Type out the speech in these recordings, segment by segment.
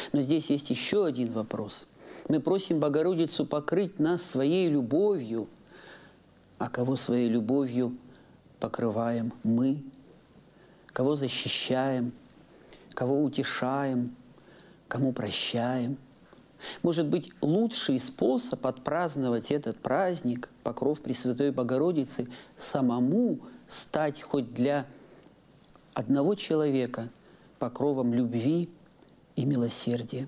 Но здесь есть еще один вопрос. Мы просим Богородицу покрыть нас своей любовью, а кого своей любовью покрываем мы, кого защищаем, кого утешаем, кому прощаем. Может быть, лучший способ отпраздновать этот праздник, покров Пресвятой Богородицы, самому стать хоть для одного человека покровом любви и милосердия.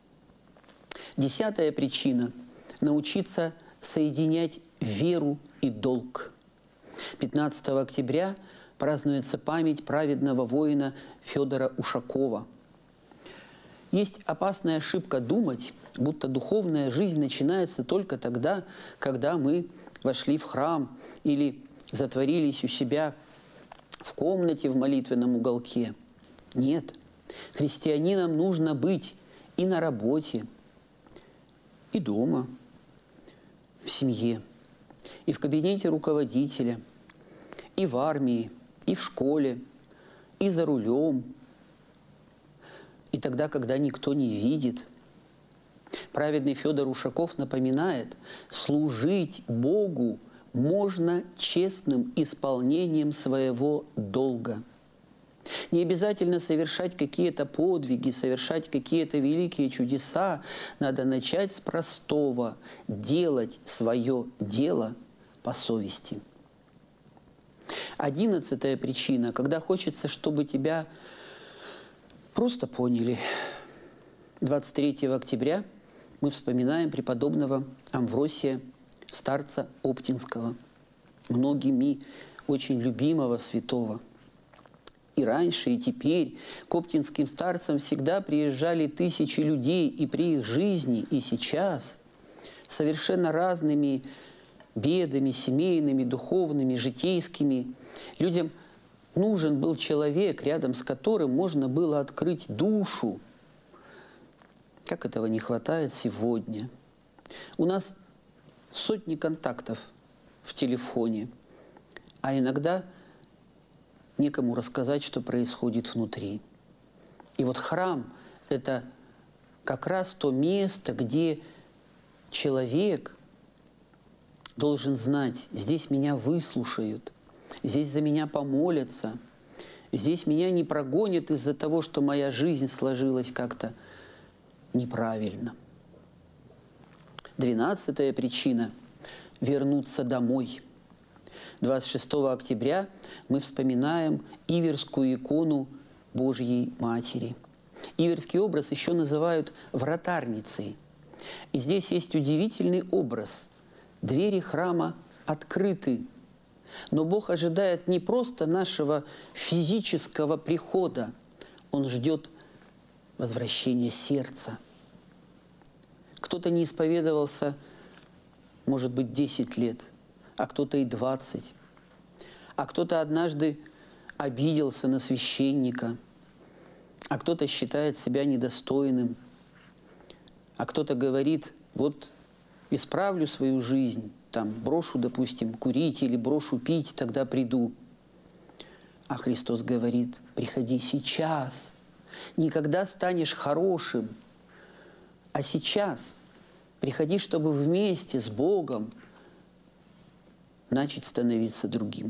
10-я причина – научиться соединять веру и долг. 15 октября празднуется память праведного воина Федора Ушакова. Есть опасная ошибка думать, будто духовная жизнь начинается только тогда, когда мы вошли в храм или затворились у себя в комнате в молитвенном уголке. Нет, христианинам нужно быть и на работе, и дома, в семье, и в кабинете руководителя, и в армии, и в школе, и за рулем, и тогда, когда никто не видит. Праведный Федор Ушаков напоминает, служить Богу можно честным исполнением своего долга. Не обязательно совершать какие-то подвиги, совершать какие-то великие чудеса. Надо начать с простого – делать свое дело по совести. 11-я причина, когда хочется, чтобы тебя просто поняли. 23 октября мы вспоминаем преподобного Амвросия, старца Оптинского, многими очень любимого святого. И раньше, и теперь к оптинским старцам всегда приезжали тысячи людей, и при их жизни, и сейчас, совершенно разными бедами, семейными, духовными, житейскими. Людям нужен был человек, рядом с которым можно было открыть душу. Как этого не хватает сегодня? У нас сотни контактов в телефоне, а иногда некому рассказать, что происходит внутри. И вот храм – это как раз то место, где человек должен знать, здесь меня выслушают, здесь за меня помолятся, здесь меня не прогонят из-за того, что моя жизнь сложилась как-то неправильно. 12-я причина – вернуться домой. 26 октября мы вспоминаем иверскую икону Божьей Матери. Иверский образ еще называют вратарницей. И здесь есть удивительный образ. Двери храма открыты. Но Бог ожидает не просто нашего физического прихода. Он ждет возвращения сердца. Кто-то не исповедовался, может быть, 10 лет, а кто-то и 20. А кто-то однажды обиделся на священника, а кто-то считает себя недостойным, а кто-то говорит, вот исправлю свою жизнь, там, брошу, допустим, курить или брошу пить, тогда приду. А Христос говорит, приходи сейчас, не когда станешь хорошим, а сейчас приходи, чтобы вместе с Богом начать становиться другим.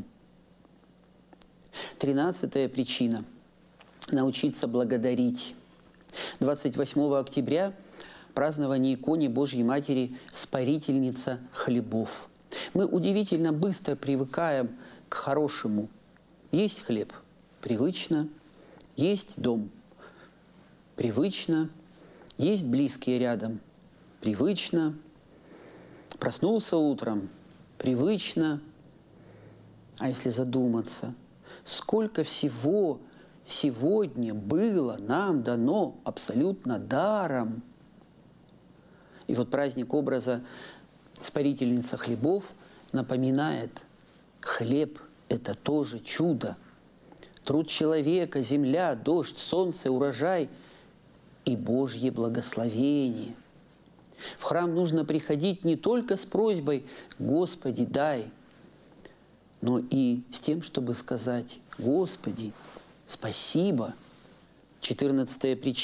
13-я причина – научиться благодарить. 28 октября празднование иконе Божьей Матери «Спарительница хлебов». Мы удивительно быстро привыкаем к хорошему. Есть хлеб – привычно, есть дом – привычно, есть близкие рядом – привычно, проснулся утром – привычно. А если задуматься, сколько всего сегодня было нам дано абсолютно даром. И вот праздник образа «Спарительница хлебов» напоминает, хлеб – это тоже чудо. Труд человека, земля, дождь, солнце, урожай и Божье благословение. В храм нужно приходить не только с просьбой «Господи, дай», но и с тем, чтобы сказать «Господи, спасибо». 14-я причина.